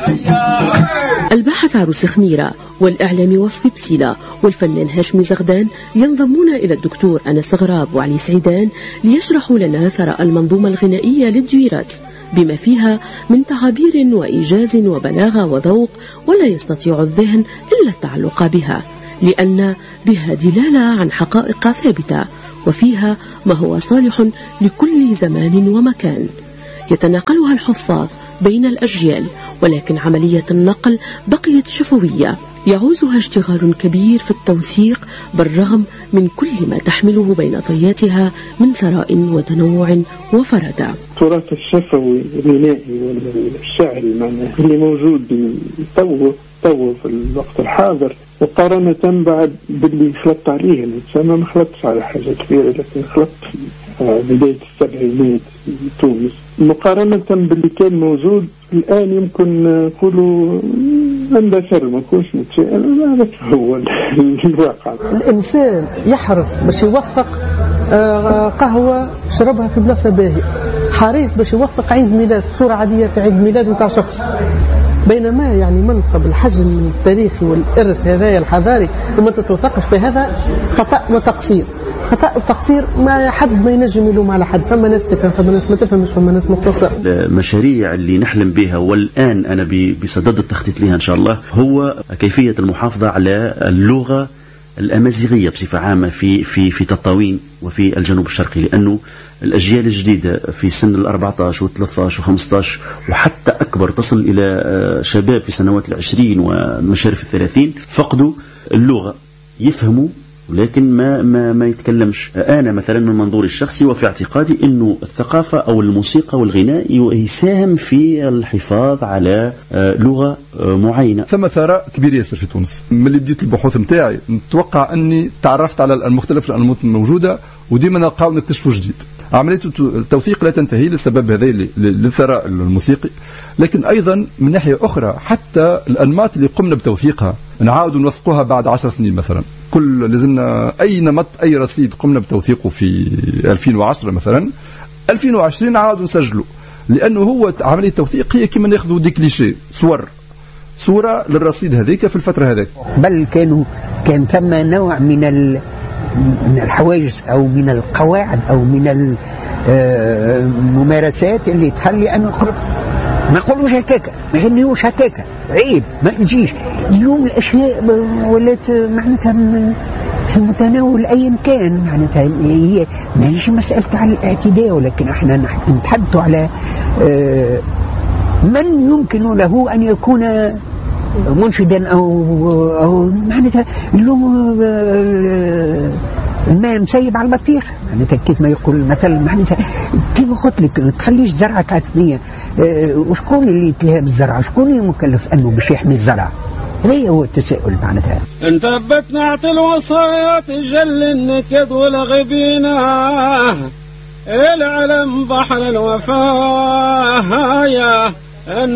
الباحث عروس خميرة والإعلامي وصفي بسيلة والفنان هاشمي زغدان ينضمون إلى الدكتور أنس غراب وعلي سعيدان ليشرحوا لنا ثراء المنظومة الغنائية للدويرات بما فيها من تعابير وإيجاز وبلاغة وذوق، ولا يستطيع الذهن إلا التعلق بها، لأن بها دلالة عن حقائق ثابتة وفيها ما هو صالح لكل زمان ومكان يتناقلها الحفاظ بين الأجيال، ولكن عملية النقل بقيت شفوية يعوزها اشتغال كبير في التوثيق بالرغم من كل ما تحمله بين طياتها من ثراء وتنوع وفردة. التراث الشفوي الغنائي والشعري معناه اللي موجود تو في الوقت الحاضر، مقارنة بعد باللي خلطت عليه الإنسان. ما خلطتش على حاجة كبيرة، لكن خلطت في بداية السبعينات في تونس مقارنة باللي كان موجود الآن. يمكن نقولوا اندثر، ما نكونش متشائم، هذا هو الواقع. الإنسان يحرص باش يوثق قهوة شربها في بلاصة باهية، حريص باش يوثق عيد ميلاد، صورة عادية في عيد ميلاد نتاع شخص، بينما يعني منطقة بالحجم التاريخي والإرث هذايا الحضاري وما تتوثقش في هذا خطأ وتقصير. خطأ وتقصير ما حد ما ينجم يلوم على حد، فما ناس تفهم، فما ناس ما تفهمش، فما ناس مقتصر. المشاريع اللي نحلم بها والآن أنا بصدد التخطيط لها إن شاء الله هو كيفية المحافظة على اللغة الأمازيغية بصفة عامة في تطاوين وفي الجنوب الشرقي، لأنه الأجيال الجديدة في سن 14 و13 و15 وحتى أكبر تصل إلى شباب في سنوات 20 ومشارف 30 فقدوا اللغة، يفهموا ولكن ما يتكلمش. أنا مثلا من منظوري الشخصي وفي اعتقادي أنه الثقافة أو الموسيقى والغناء يساهم في الحفاظ على لغة معينة. ثم ثراء كبير ياسر في تونس. من اللي بديت البحوث متاعي نتوقع أني تعرفت على المختلف الأنماط الموجودة، وديما نلقاو نكتشفوا جديد. عملية التوثيق لا تنتهي للسبب هذا للثراء الموسيقي، لكن أيضا من ناحية أخرى حتى الأنماط اللي قمنا بتوثيقها نعاود نوثقوها بعد 10 سنين مثلا. كل لازمنا أي نمط أي رصيد قمنا بتوثيقه في 2010 مثلا 2020 نعاود نسجله، لأنه هو عملية التوثيق هي كما ناخذوا دي كليشيه صورة للرصيد هذيك في الفترة هذيك. بل كان ثم نوع من الحواجز أو من القواعد أو من الممارسات اللي تخلي أنه ما نقولوش هكاكا، ما يغنيوش هكاكا، عيب ما نجيش. اليوم الأشياء ولات معناتها في متناول أي مكان، معناتها هي ما هيش مسألة على الاعتداء، ولكن احنا نتحدث على من يمكن له أن يكون منشدا أو معناتها اليوم الماء مسيب على البطيخ، معناتها كيف ما يقول المثل، معناتها كيف قلت لك تخليش زرعة كعثنية. وشكون اللي يتلهى بالزرعة؟ شكون اللي مكلف أنه باش يحمي الزرعة؟ هذا هو التساؤل معناتها. انتبت نعت الوصايات جل النكد والغبينة، العلم بحر الوفاء يا